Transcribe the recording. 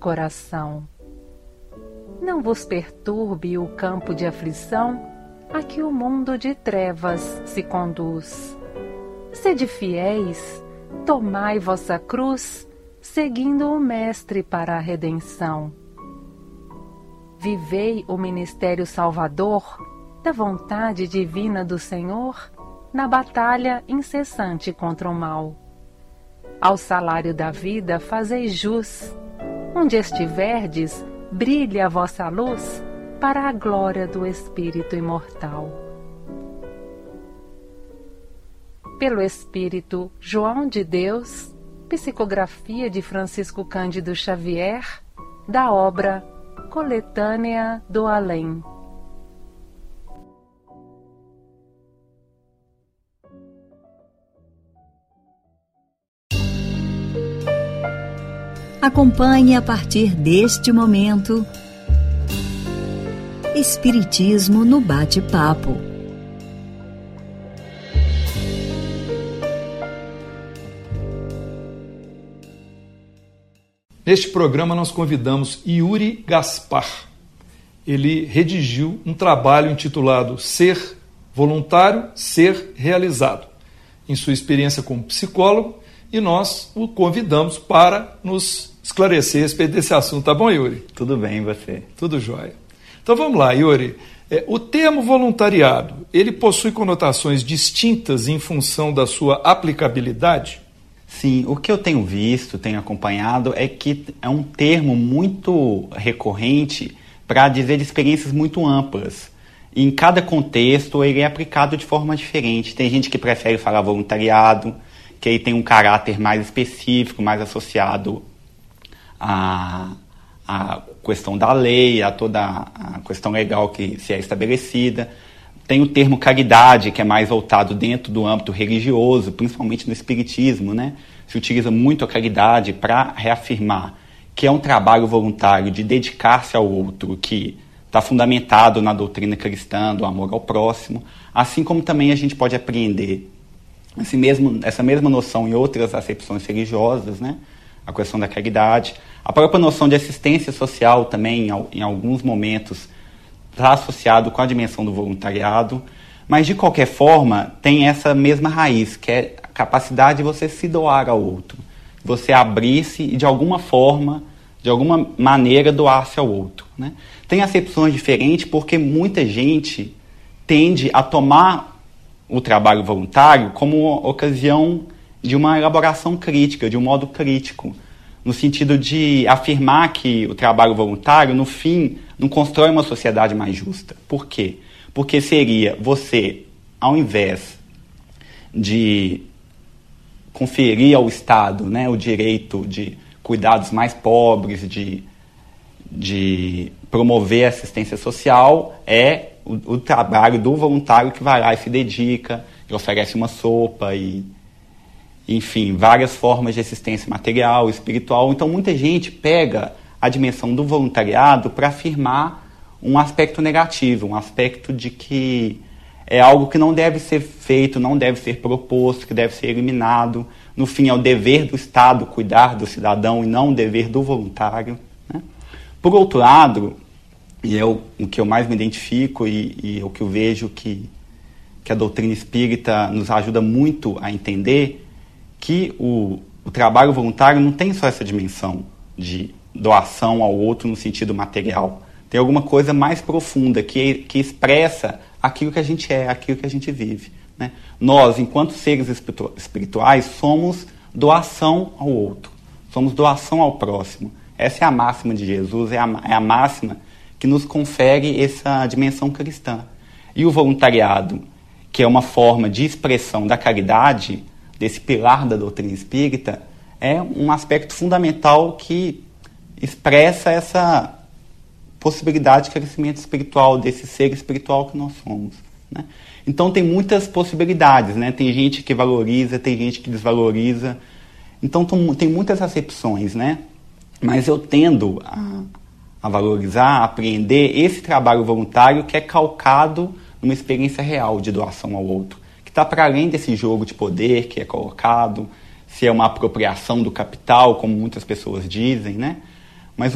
coração. Não vos perturbe o campo de aflição a que o mundo de trevas se conduz. Sede fiéis, tomai vossa cruz, seguindo o Mestre para a redenção. Vivei o ministério salvador da vontade divina do Senhor na batalha incessante contra o mal. Ao salário da vida fazei jus. Onde estiverdes, brilhe a vossa luz para a glória do Espírito imortal. Pelo Espírito João de Deus, psicografia de Francisco Cândido Xavier, da obra Coletânea do Além. Acompanhe a partir deste momento Espiritismo no Bate-Papo. Neste programa nós convidamos Yuri Gaspar. Ele redigiu um trabalho intitulado Ser Voluntário, Ser Realizado, em sua experiência como psicólogo, e nós o convidamos para nos esclarecer a respeito desse assunto. Tá bom, Yuri? Tudo bem, e você? Tudo jóia. Então vamos lá, Yuri. O termo voluntariado, ele possui conotações distintas em função da sua aplicabilidade? Sim, o que eu tenho visto, tenho acompanhado, é que é um termo muito recorrente para dizer de experiências muito amplas. Em cada contexto, ele é aplicado de forma diferente. Tem gente que prefere falar voluntariado, que aí tem um caráter mais específico, mais associado à questão da lei, a toda a questão legal que se é estabelecida. Tem o termo caridade, que é mais voltado dentro do âmbito religioso, principalmente no espiritismo, né? Se utiliza muito a caridade para reafirmar que é um trabalho voluntário de dedicar-se ao outro, que está fundamentado na doutrina cristã, do amor ao próximo, assim como também a gente pode apreender essa mesma noção em outras acepções religiosas, né? A questão da caridade. A própria noção de assistência social também, em alguns momentos, está associado com a dimensão do voluntariado, mas de qualquer forma tem essa mesma raiz, que é a capacidade de você se doar ao outro, você abrir-se e de alguma forma, de alguma maneira doar-se ao outro, né? Tem acepções diferentes porque muita gente tende a tomar o trabalho voluntário como ocasião de uma elaboração crítica, de um modo crítico, no sentido de afirmar que o trabalho voluntário, no fim, não constrói uma sociedade mais justa. Por quê? Porque seria você, ao invés de conferir ao Estado, né, o direito de cuidar dos mais pobres, de promover a assistência social, é o trabalho do voluntário que vai lá e se dedica, e oferece uma sopa e, enfim, várias formas de assistência material, espiritual. Então, muita gente pega a dimensão do voluntariado para afirmar um aspecto negativo, um aspecto de que é algo que não deve ser feito, não deve ser proposto, que deve ser eliminado. No fim, é o dever do Estado cuidar do cidadão e não o dever do voluntário, né? Por outro lado, e é o que eu mais me identifico e o que eu vejo que a doutrina espírita nos ajuda muito a entender, que o trabalho voluntário não tem só essa dimensão de doação ao outro no sentido material. Tem alguma coisa mais profunda que expressa aquilo que a gente é, aquilo que a gente vive, né? Nós, enquanto seres espirituais, somos doação ao outro, somos doação ao próximo. Essa é a máxima de Jesus, é a máxima que nos confere essa dimensão cristã. E o voluntariado, que é uma forma de expressão da caridade, desse pilar da doutrina espírita, é um aspecto fundamental que expressa essa possibilidade de crescimento espiritual, desse ser espiritual que nós somos, né? Então tem muitas possibilidades, né? Tem gente que valoriza, tem gente que desvaloriza. Então tem muitas acepções, né? Mas eu tendo a valorizar, a apreender esse trabalho voluntário que é calcado numa experiência real de doação ao outro, que está para além desse jogo de poder que é colocado, se é uma apropriação do capital, como muitas pessoas dizem, né?